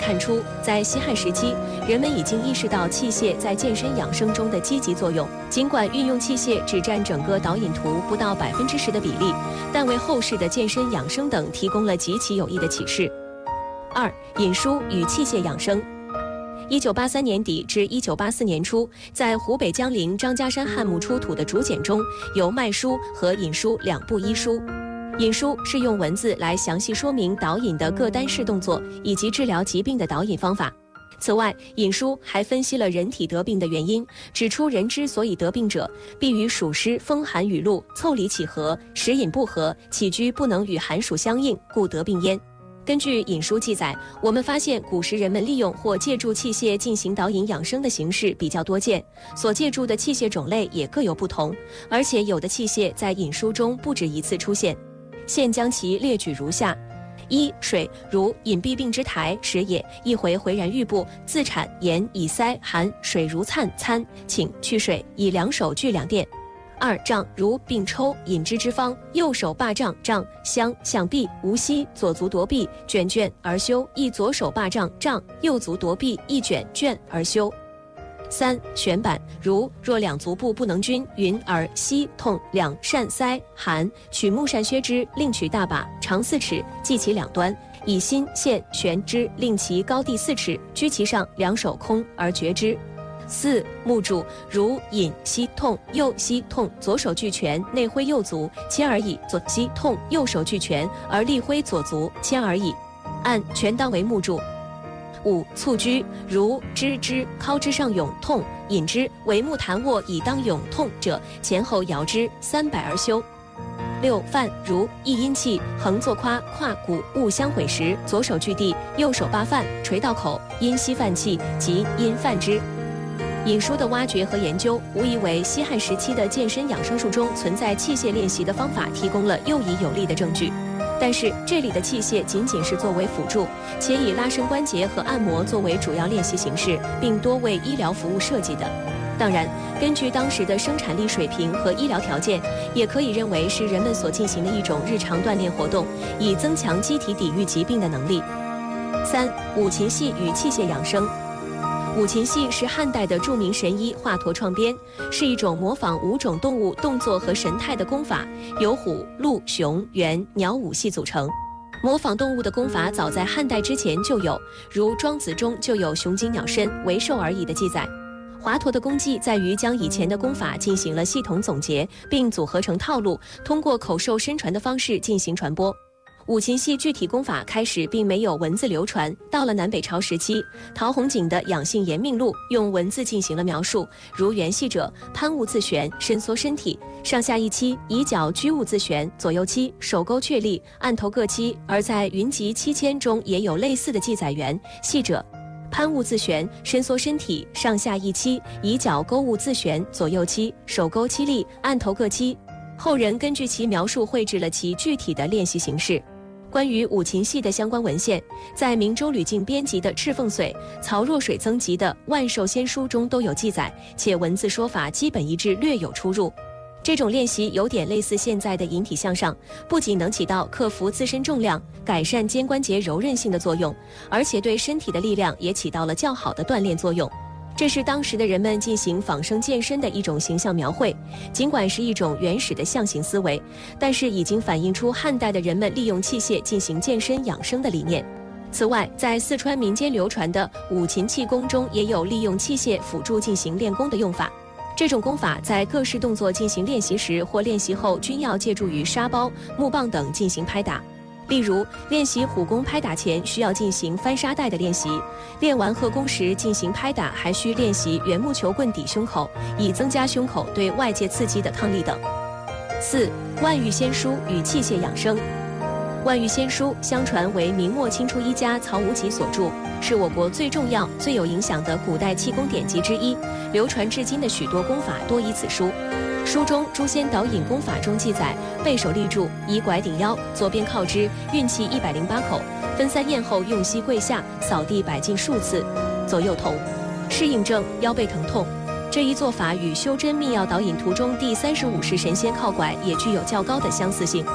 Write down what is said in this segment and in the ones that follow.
看出，在西汉时期，人们已经意识到器械在健身养生中的积极作用。尽管运用器械只占整个导引图不到10%的比例，但为后世的健身养生等提供了极其有益的启示。2. 引书与器械养生。1983年底至1984年初，在湖北江陵张家山汉墓出土的竹简中，有脉书和引书2部医书。引书是用文字来详细说明导引的各单式动作以及治疗疾病的导引方法。此外，引书还分析了人体得病的原因，指出人之所以得病者，必与暑湿、风寒雨露、腠理起合、食饮不和、起居不能与寒暑相应，故得病焉。根据引书记载，我们发现古时人们利用或借助器械进行导引养生的形式比较多见，所借助的器械种类也各有不同，而且有的器械在引书中不止一次出现。现将其列举如下：一、水，如隐蔽病之台，食也，一回回然欲部，自产盐以塞寒，水如灿参，请去水，以2手具2垫。2、胀，如病抽，引之之方，右手霸胀，胀香象臂，无息，左足夺臂，卷卷而休，亦左手霸胀，胀，右足夺臂，亦卷卷而休。3、旋板，如若2足部不能均匀而息痛两扇塞寒，取木扇削之，另取大把，长4尺，系其2端，以心线旋之，令其高低4尺，居其上，2手空而决之。4、木柱，如引膝痛，右膝痛，左手具拳，内挥右足，切而已；左膝痛，右手具拳，而力挥左足，切而已。按拳当为木柱。5、蹴鞠，如支之，靠之上涌痛，引之，为木弹握以当涌痛者，前后摇之300而休。6、犯，如一阴气，横坐胯，胯骨勿相毁时，左手具地，右手扒饭，垂到口，因吸犯气，即因犯之。引书的挖掘和研究，无疑为西汉时期的健身养生术中存在器械练习的方法提供了又一有力的证据。但是这里的器械仅仅是作为辅助，且以拉伸关节和按摩作为主要练习形式，并多为医疗服务设计的。当然，根据当时的生产力水平和医疗条件，也可以认为是人们所进行的一种日常锻炼活动，以增强机体抵御疾病的能力。3、五禽戏与器械养生。五禽戏是汉代的著名神医华佗创编，是一种模仿5种动物动作和神态的功法，由虎、鹿、熊、猿、鸟5系组成。模仿动物的功法早在汉代之前就有，如《庄子》中就有雄鸡鸟身为兽而已的记载。华佗的功绩在于将以前的功法进行了系统总结，并组合成套路，通过口授身传的方式进行传播。五禽戏具体功法开始并没有文字流传，到了南北朝时期，陶弘景的《养性延命录》用文字进行了描述，如原戏者，攀物自旋，伸缩身体，上下一期，以脚居物自旋，左右期，手勾确立，按头各期。而在《云集七千》中也有类似的记载，原戏者，攀物自旋，伸缩身体，上下一期，以脚勾物自旋，左右期，手勾七立，按头各期。后人根据其描述绘制了其具体的练习形式。关于五禽戏的相关文献，在明州吕敬编辑的《赤凤髓》、曹若水增集的《万寿仙书》中都有记载，且文字说法基本一致，略有出入。这种练习有点类似现在的引体向上，不仅能起到克服自身重量、改善肩关节柔韧性的作用，而且对身体的力量也起到了较好的锻炼作用。这是当时的人们进行仿生健身的一种形象描绘，尽管是一种原始的象形思维，但是已经反映出汉代的人们利用器械进行健身养生的理念。此外，在四川民间流传的五禽气功中，也有利用器械辅助进行练功的用法。这种功法在各式动作进行练习时或练习后，均要借助于沙包、木棒等进行拍打。例如，练习虎功拍打前需要进行翻沙袋的练习，练完鹤功时进行拍打还需练习圆木球棍抵胸口，以增加胸口对外界刺激的抗力等。4、万玉仙书与器械养生。万玉仙书相传为明末清初医家曹无极所著，是我国最重要、最有影响的古代气功典籍之一，流传至今的许多功法多依此书。书中《诛仙导引功法》中记载，背手立柱，以拐顶腰，左边靠之，运气108口，分3咽后用膝跪下，扫地摆进数次，左右同，适应症腰背疼痛。这一做法与修真秘药导引图中第35式神仙靠拐也具有较高的相似性。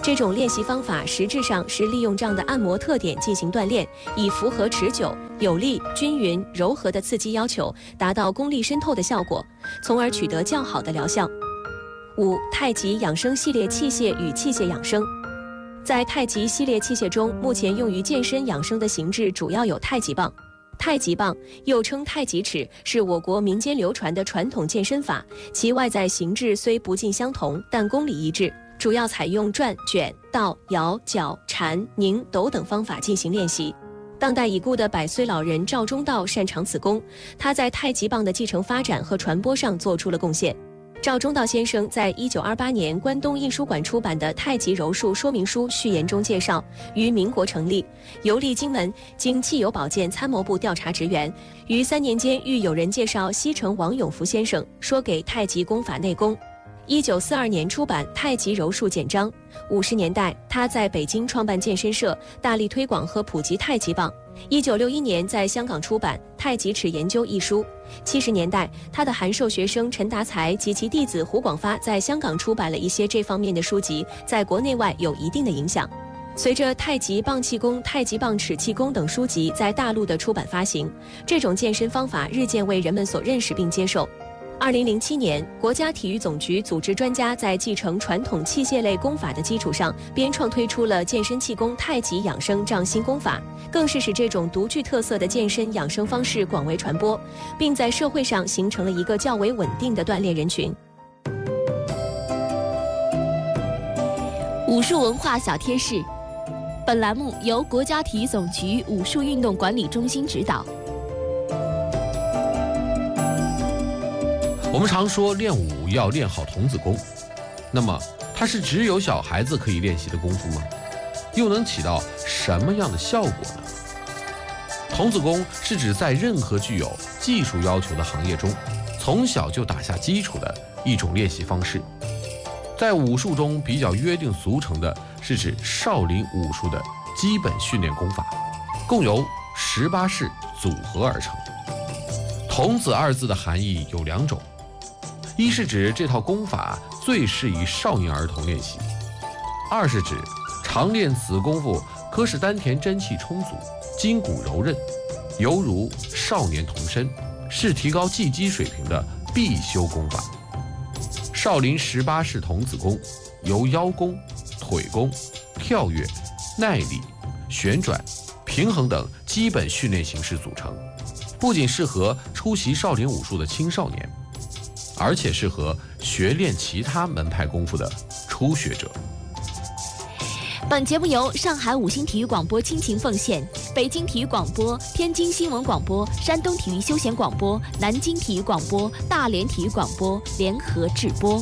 这种练习方法实质上是利用这样的按摩特点进行锻炼，以符合持久、有力、均匀、柔和的刺激要求，达到功力深透的效果，从而取得较好的疗效。5. 太极养生系列器械与器械养生。在太极系列器械中，目前用于健身养生的形制主要有太极棒。太极棒又称太极尺，是我国民间流传的传统健身法，其外在形制虽不尽相同，但功理一致，主要采用转、卷、倒、摇、绞、缠、拧、抖等方法进行练习。当代已故的100岁老人赵忠道擅长此功，他在太极棒的继承发展和传播上做出了贡献。赵忠道先生在1928年关东印书馆出版的《太极柔术说明书》序言中介绍，于民国成立，游历荆门，经汽油保健参谋部调查职员，于3年间遇有人介绍西城王永福先生，说给太极功法内功。1942年出版《太极柔术简章》。50年代，他在北京创办健身社，大力推广和普及太极棒。1961年在香港出版《太极尺研究》一书。70年代，他的函授学生陈达才及其弟子胡广发在香港出版了一些这方面的书籍，在国内外有一定的影响。随着《太极棒气功》《太极棒尺气功》等书籍在大陆的出版发行，这种健身方法日渐为人们所认识并接受。2007年，国家体育总局组织专家在继承传统器械类功法的基础上，编创推出了健身气功太极养生这样新功法，更是使这种独具特色的健身养生方式广为传播，并在社会上形成了一个较为稳定的锻炼人群。 武术文化小贴士，本栏目由国家体育总局武术运动管理中心指导。 我们常说练武要练好童子功，那么它是只有小孩子可以练习的功夫吗？又能起到什么样的效果呢？童子功是指在任何具有技术要求的行业中，从小就打下基础的一种练习方式。在武术中比较约定俗成的是指少林武术的基本训练功法，共由18式组合而成。童子2字的含义有2种，一是指这套功法最适宜少年儿童练习，二是指常练此功夫可使丹田真气充足，筋骨柔韧，犹如少年童身，是提高技击水平的必修功法。少林18式童子功由腰功、腿功、跳跃、耐力、旋转、平衡等基本训练形式组成，不仅适合出习少林武术的青少年，而且适合学练其他门派功夫的初学者。 本节目由上海5星体育广播倾情奉献，北京体育广播、天津新闻广播、山东体育休闲广播、南京体育广播、大连体育广播联合制播。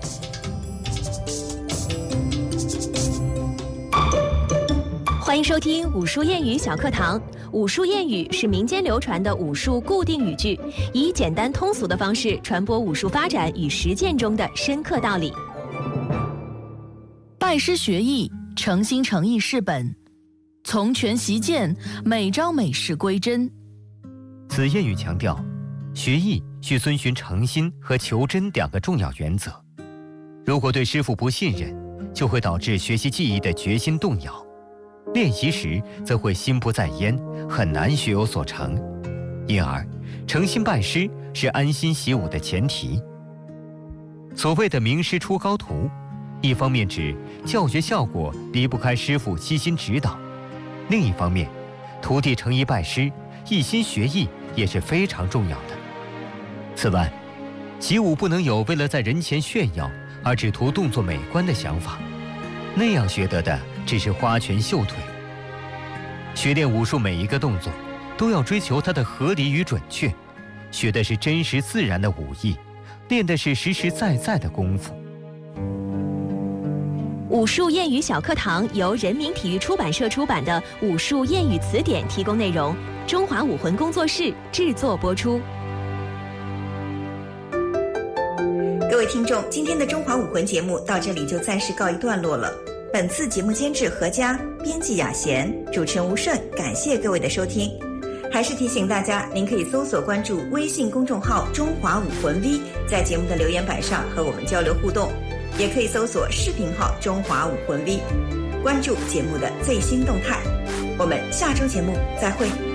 欢迎收听武术谚语小课堂。武术谚语是民间流传的武术固定语句，以简单通俗的方式传播武术发展与实践中的深刻道理。 拜师学艺，诚心诚意是本，从拳习剑，每招每式归真。 此谚语强调，学艺需遵循诚心和求真2个重要原则。如果对师傅不信任，就会导致学习技艺的决心动摇，练习时则会心不在焉，很难学有所成。因而，诚心拜师是安心习武的前提。所谓的名师出高徒，一方面指教学效果离不开师傅悉心指导，另一方面，徒弟诚意拜师，一心学艺也是非常重要的。此外，习武不能有为了在人前炫耀而只图动作美观的想法，那样学得的只是花拳绣腿。学练武术每一个动作都要追求它的合理与准确，学的是真实自然的武艺，练的是实实在在的功夫。 武术谚语小课堂由人民体育出版社出版的《武术谚语词典》提供内容，中华武魂工作室制作播出。 各位听众，今天的中华武魂节目到这里就暂时告一段落了。本次节目监制何佳，编辑雅贤，主持人吴顺，感谢各位的收听。还是提醒大家，您可以搜索关注微信公众号中华武魂 V， 在节目的留言板上和我们交流互动。 也可以搜索视频号中华武魂 V， 关注节目的最新动态。我们下周节目再会。